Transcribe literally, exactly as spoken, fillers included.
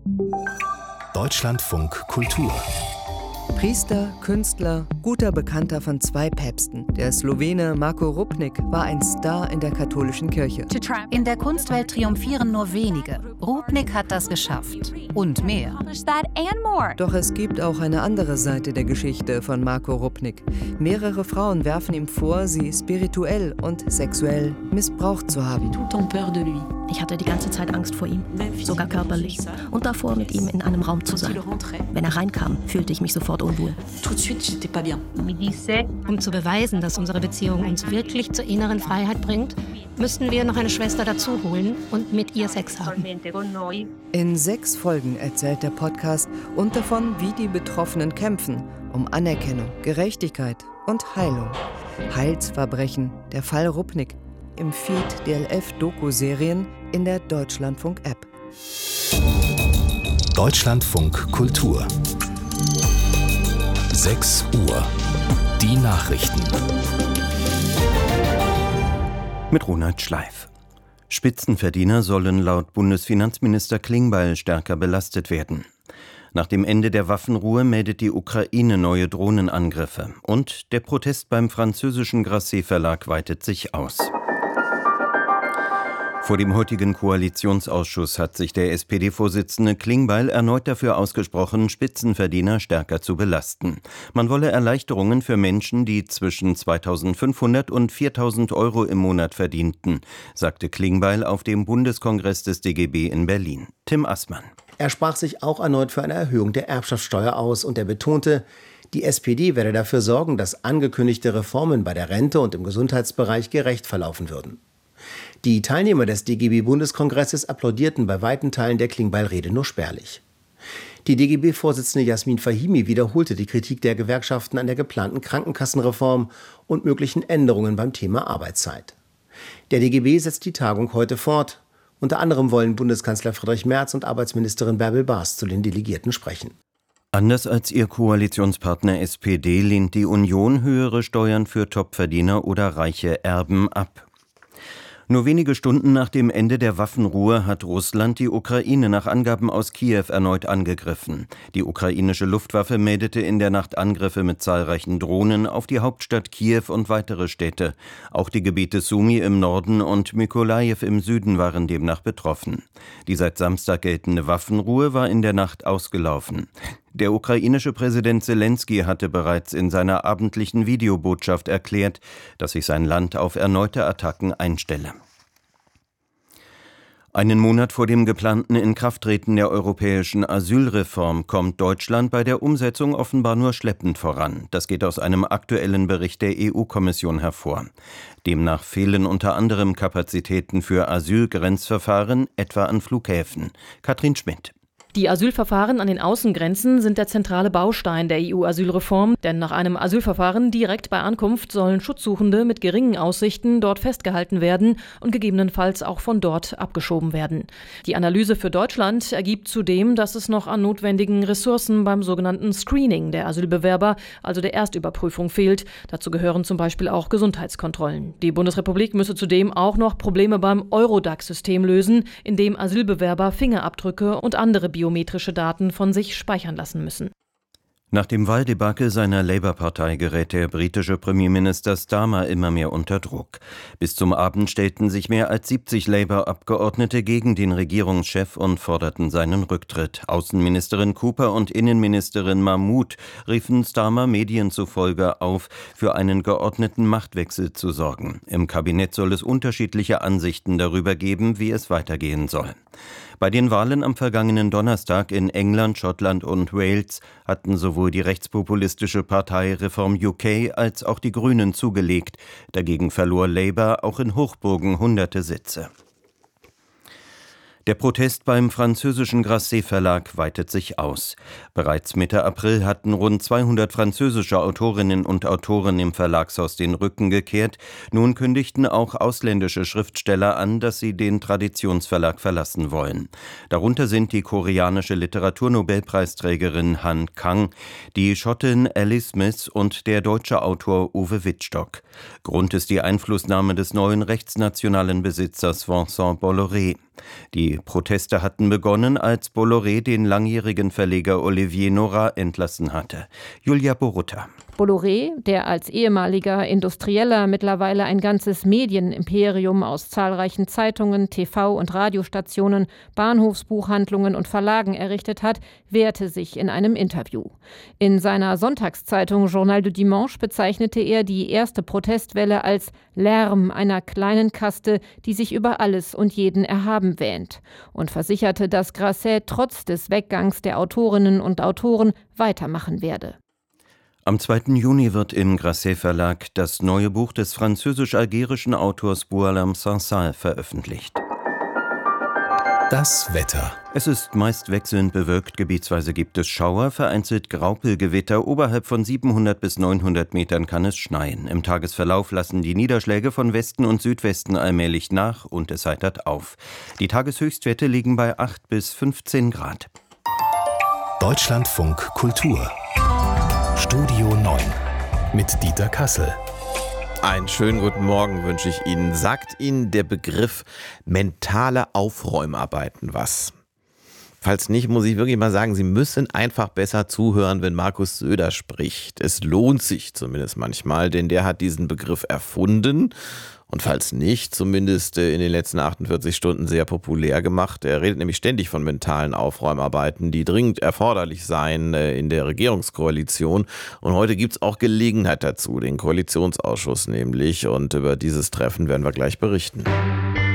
Deutschlandfunk Kultur. Priester, Künstler, guter Bekannter von zwei Päpsten. Der Slowene Marko Rupnik war ein Star in der katholischen Kirche. In der Kunstwelt triumphieren nur wenige. Rupnik hat das geschafft. Und mehr. Doch es gibt auch eine andere Seite der Geschichte von Marko Rupnik. Mehrere Frauen werfen ihm vor, sie spirituell und sexuell missbraucht zu haben. Ich hatte die ganze Zeit Angst vor ihm, sogar körperlich. Und davor, mit ihm in einem Raum zu sein. Wenn er reinkam, fühlte ich mich sofort unwohl. Um zu beweisen, dass unsere Beziehung uns wirklich zur inneren Freiheit bringt, müssten wir noch eine Schwester dazu holen und mit ihr Sex haben. In sechs Folgen erzählt der Podcast und davon, wie die Betroffenen kämpfen, um Anerkennung, Gerechtigkeit und Heilung. Heilsverbrechen, der Fall Rupnik. Im Feed D L F-Doku-Serien in der Deutschlandfunk-App. Deutschlandfunk Kultur. sechs Uhr. Die Nachrichten. Mit Ronald Schleif. Spitzenverdiener sollen laut Bundesfinanzminister Klingbeil stärker belastet werden. Nach dem Ende der Waffenruhe meldet die Ukraine neue Drohnenangriffe. Und der Protest beim französischen Grasset Verlag weitet sich aus. Vor dem heutigen Koalitionsausschuss hat sich der S P D-Vorsitzende Klingbeil erneut dafür ausgesprochen, Spitzenverdiener stärker zu belasten. Man wolle Erleichterungen für Menschen, die zwischen zweitausendfünfhundert und viertausend Euro im Monat verdienten, sagte Klingbeil auf dem Bundeskongress des D G B in Berlin. Tim Assmann. Er sprach sich auch erneut für eine Erhöhung der Erbschaftssteuer aus und er betonte, die S P D werde dafür sorgen, dass angekündigte Reformen bei der Rente und im Gesundheitsbereich gerecht verlaufen würden. Die Teilnehmer des D G B-Bundeskongresses applaudierten bei weiten Teilen der Klingbeil-Rede nur spärlich. Die D G B-Vorsitzende Jasmin Fahimi wiederholte die Kritik der Gewerkschaften an der geplanten Krankenkassenreform und möglichen Änderungen beim Thema Arbeitszeit. Der D G B setzt die Tagung heute fort. Unter anderem wollen Bundeskanzler Friedrich Merz und Arbeitsministerin Bärbel Baas zu den Delegierten sprechen. Anders als ihr Koalitionspartner S P D lehnt die Union höhere Steuern für Topverdiener oder reiche Erben ab. Nur wenige Stunden nach dem Ende der Waffenruhe hat Russland die Ukraine nach Angaben aus Kiew erneut angegriffen. Die ukrainische Luftwaffe meldete in der Nacht Angriffe mit zahlreichen Drohnen auf die Hauptstadt Kiew und weitere Städte. Auch die Gebiete Sumy im Norden und Mykolajiw im Süden waren demnach betroffen. Die seit Samstag geltende Waffenruhe war in der Nacht ausgelaufen. Der ukrainische Präsident Selensky hatte bereits in seiner abendlichen Videobotschaft erklärt, dass sich sein Land auf erneute Attacken einstelle. Einen Monat vor dem geplanten Inkrafttreten der europäischen Asylreform kommt Deutschland bei der Umsetzung offenbar nur schleppend voran. Das geht aus einem aktuellen Bericht der E U-Kommission hervor. Demnach fehlen unter anderem Kapazitäten für Asylgrenzverfahren, etwa an Flughäfen. Katrin Schmidt. Die Asylverfahren an den Außengrenzen sind der zentrale Baustein der E U-Asylreform, denn nach einem Asylverfahren direkt bei Ankunft sollen Schutzsuchende mit geringen Aussichten dort festgehalten werden und gegebenenfalls auch von dort abgeschoben werden. Die Analyse für Deutschland ergibt zudem, dass es noch an notwendigen Ressourcen beim sogenannten Screening der Asylbewerber, also der Erstüberprüfung, fehlt. Dazu gehören zum Beispiel auch Gesundheitskontrollen. Die Bundesrepublik müsse zudem auch noch Probleme beim Eurodac-System lösen, in dem Asylbewerber Fingerabdrücke und andere biometrische Daten von sich speichern lassen müssen. Nach dem Wahldebakel seiner Labour-Partei gerät der britische Premierminister Starmer immer mehr unter Druck. Bis zum Abend stellten sich mehr als siebzig Labour-Abgeordnete gegen den Regierungschef und forderten seinen Rücktritt. Außenministerin Cooper und Innenministerin Mahmood riefen Starmer Medien zufolge auf, für einen geordneten Machtwechsel zu sorgen. Im Kabinett soll es unterschiedliche Ansichten darüber geben, wie es weitergehen soll. Bei den Wahlen am vergangenen Donnerstag in England, Schottland und Wales hatten sowohl die rechtspopulistische Partei Reform U K als auch die Grünen zugelegt. Dagegen verlor Labour auch in Hochburgen hunderte Sitze. Der Protest beim französischen Grasset Verlag weitet sich aus. Bereits Mitte April hatten rund zweihundert französische Autorinnen und Autoren im Verlagshaus den Rücken gekehrt. Nun kündigten auch ausländische Schriftsteller an, dass sie den Traditionsverlag verlassen wollen. Darunter sind die koreanische Literaturnobelpreisträgerin Han Kang, die Schottin Alice Smith und der deutsche Autor Uwe Wittstock. Grund ist die Einflussnahme des neuen rechtsnationalen Besitzers Vincent Bolloré. Die Proteste hatten begonnen, als Bolloré den langjährigen Verleger Olivier Nora entlassen hatte. Julia Borutta. Bolloré, der als ehemaliger Industrieller mittlerweile ein ganzes Medienimperium aus zahlreichen Zeitungen, T V- und Radiostationen, Bahnhofsbuchhandlungen und Verlagen errichtet hat, wehrte sich in einem Interview. In seiner Sonntagszeitung Journal du Dimanche bezeichnete er die erste Protestwelle als Lärm einer kleinen Kaste, die sich über alles und jeden erhaben wähnt, und versicherte, dass Grasset trotz des Weggangs der Autorinnen und Autoren weitermachen werde. Am zweiten Juni wird im Grasset Verlag das neue Buch des französisch-algerischen Autors Boualem Sansal veröffentlicht. Das Wetter. Es ist meist wechselnd bewölkt, gebietsweise gibt es Schauer, vereinzelt Graupelgewitter, oberhalb von siebenhundert bis neunhundert Metern kann es schneien. Im Tagesverlauf lassen die Niederschläge von Westen und Südwesten allmählich nach und es heitert auf. Die Tageshöchstwerte liegen bei acht bis fünfzehn Grad. Deutschlandfunk Kultur. Studio neun mit Dieter Kassel. Einen schönen guten Morgen wünsche ich Ihnen. Sagt Ihnen der Begriff mentale Aufräumarbeiten was? Falls nicht, muss ich wirklich mal sagen, Sie müssen einfach besser zuhören, wenn Markus Söder spricht. Es lohnt sich zumindest manchmal, denn der hat diesen Begriff erfunden. Und falls nicht, zumindest in den letzten achtundvierzig Stunden sehr populär gemacht. Er redet nämlich ständig von mentalen Aufräumarbeiten, die dringend erforderlich seien in der Regierungskoalition. Und heute gibt es auch Gelegenheit dazu, den Koalitionsausschuss nämlich. Und über dieses Treffen werden wir gleich berichten.